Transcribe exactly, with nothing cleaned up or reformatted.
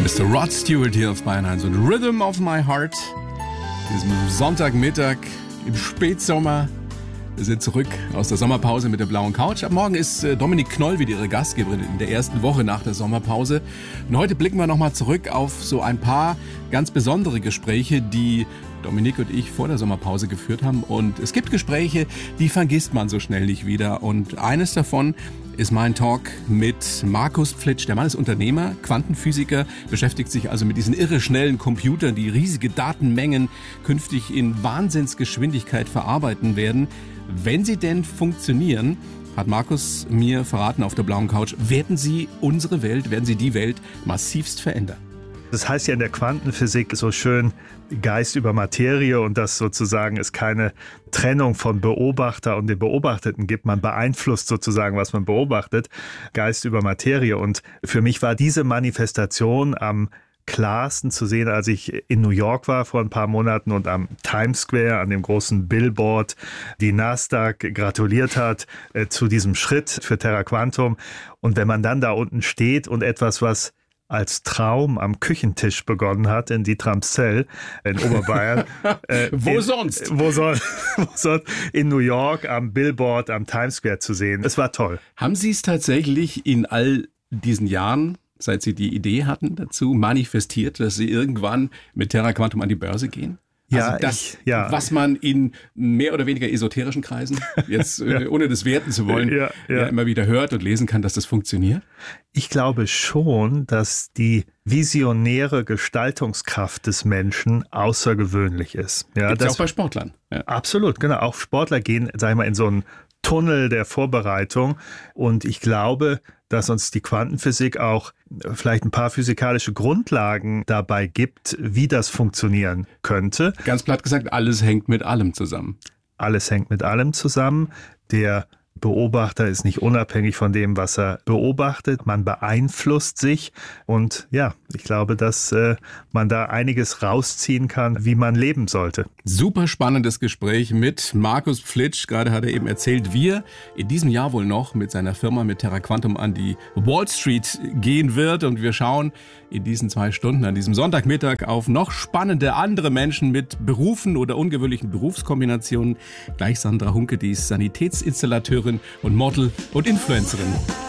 Mister Rod Stewart hier auf Bayern eins und Rhythm of My Heart. Diesem Sonntagmittag im Spätsommer. Wir sind zurück aus der Sommerpause mit der blauen Couch. Ab morgen ist Dominik Knoll wieder Ihre Gastgeberin in der ersten Woche nach der Sommerpause. Und heute blicken wir nochmal zurück auf so ein paar ganz besondere Gespräche, die Dominik und ich vor der Sommerpause geführt haben. Und es gibt Gespräche, die vergisst man so schnell nicht wieder. Und eines davon ist mein Talk mit Markus Pflitsch. Der Mann ist Unternehmer, Quantenphysiker, beschäftigt sich also mit diesen irre schnellen Computern, die riesige Datenmengen künftig in Wahnsinnsgeschwindigkeit verarbeiten werden. Wenn sie denn funktionieren, hat Markus mir verraten auf der blauen Couch, werden sie unsere Welt, werden sie die Welt massivst verändern. Das heißt ja in der Quantenphysik so schön Geist über Materie und dass sozusagen es keine Trennung von Beobachter und dem Beobachteten gibt. Man beeinflusst sozusagen, was man beobachtet, Geist über Materie. Und für mich war diese Manifestation am klarsten zu sehen, als ich in New York war vor ein paar Monaten und am Times Square, an dem großen Billboard, die Nasdaq gratuliert hat äh, zu diesem Schritt für Terra Quantum. Und wenn man dann da unten steht und etwas, was als Traum am Küchentisch begonnen hat in Dietramszell in Oberbayern. Äh, wo in, sonst? Wo, soll, wo sonst? In New York am Billboard am Times Square zu sehen. Es war toll. Haben Sie es tatsächlich in all diesen Jahren, seit Sie die Idee hatten dazu, manifestiert, dass Sie irgendwann mit Terra Quantum an die Börse gehen? Ja, also das, ich, ja. was man in mehr oder weniger esoterischen Kreisen, jetzt ja. ohne das werten zu wollen, ja, ja. Ja, immer wieder hört und lesen kann, dass das funktioniert? Ich glaube schon, dass die visionäre Gestaltungskraft des Menschen außergewöhnlich ist. Ja, Gibt's das ja auch bei Sportlern. Ja. Absolut, genau. Auch Sportler gehen, sag ich mal, in so einen Tunnel der Vorbereitung. Und ich glaube, dass uns die Quantenphysik auch vielleicht ein paar physikalische Grundlagen dabei gibt, wie das funktionieren könnte. Ganz platt gesagt, alles hängt mit allem zusammen. Alles hängt mit allem zusammen. Der Beobachter ist nicht unabhängig von dem, was er beobachtet. Man beeinflusst sich und ja, ich glaube, dass äh, man da einiges rausziehen kann, wie man leben sollte. Super spannendes Gespräch mit Markus Pflitsch. Gerade hat er eben erzählt, wie er in diesem Jahr wohl noch mit seiner Firma, mit Terra Quantum, an die Wall Street gehen wird. Und wir schauen in diesen zwei Stunden, an diesem Sonntagmittag, auf noch spannende andere Menschen mit Berufen oder ungewöhnlichen Berufskombinationen. Gleich Sandra Hunke, die ist Sanitätsinstallateur und Model und Influencerin.